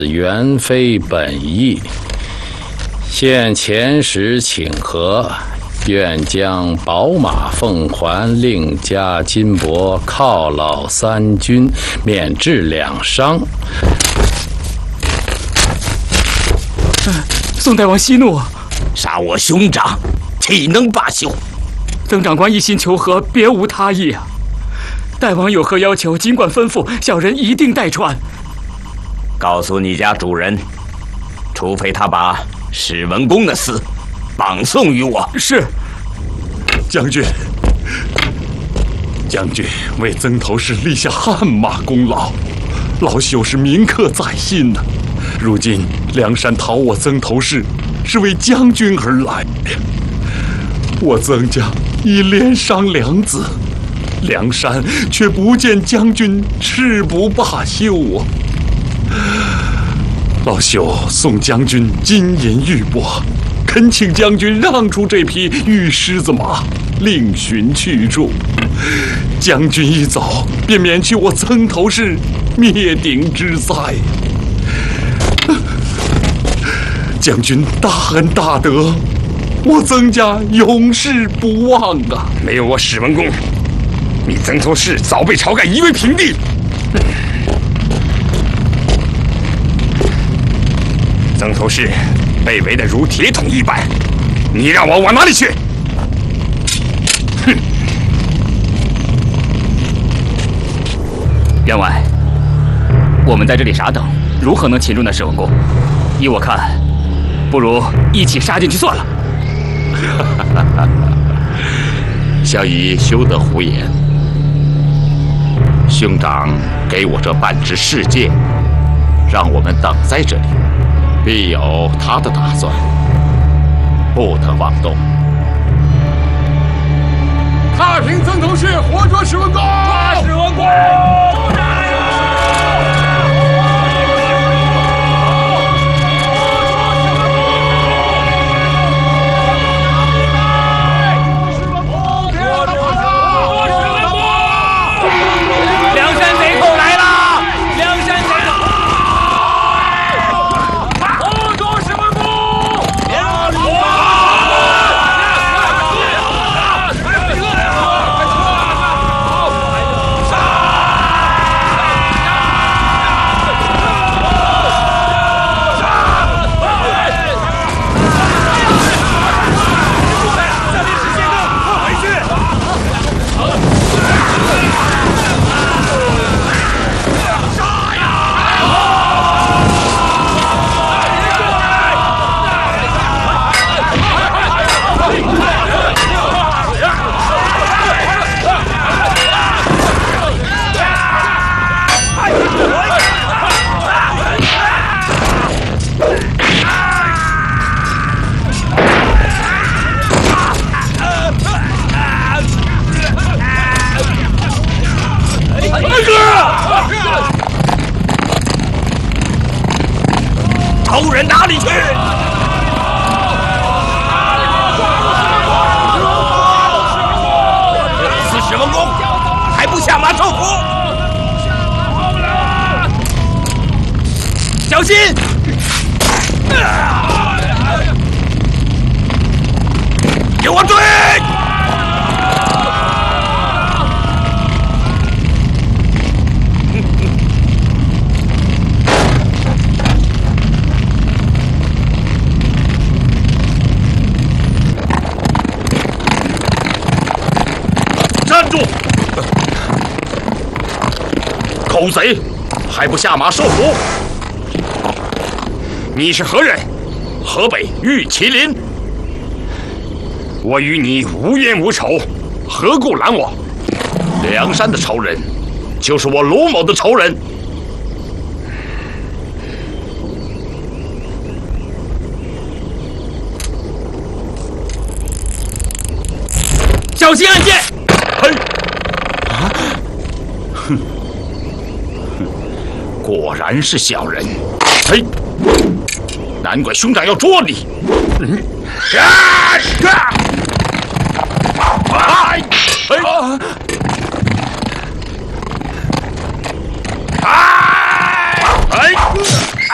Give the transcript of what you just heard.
原非本意，现前时请和，愿将宝马奉还，另加金帛犒劳三军，免治两伤。 宋大王息怒， 杀我兄长，岂能罢休？ 曾长官一心求和，别无他意啊！大王有何要求，尽管吩咐，小人一定代传。 告诉你家主人，除非他把史文恭的死绑送于我。 是。 将军，将军为曾头市立下汗马功劳，老朽是铭刻在心呐。如今梁山讨我曾头市，是为将军而来呀。我曾家已连伤两子，梁山却不见将军誓不罢休啊！老朽送将军金银玉帛，恳请将军让出这匹玉狮子马，另寻去处。将军一走，便免去我曾头市灭顶之灾。将军大恩大德，我曾家永世不忘啊！ 没有我史文恭，你曾头市早被晁盖夷为平地。曾头市被围得如铁桶一般，你让我往哪里去？ 哼！员外，我们在这里傻等，如何能擒住那史文恭？依我看，不如一起杀进去算了。 小乙休得胡言。兄长给我这半只世界，让我们等在这里，必有他的打算，不得妄动。 踏平曾头市，活捉史文恭！ 抓史文恭！仇人哪里去？此史文恭还不下马受苦？小心！给我追！ 站住！狗贼，还不下马受苦？ 你是何人？ 河北玉麒麟。 我与你无冤无仇，何故拦我？ 梁山的仇人，就是我卢某的仇人。 小心暗箭！ 嘿！啊！哼！果然是小人。嘿！难怪兄长要捉你。哎！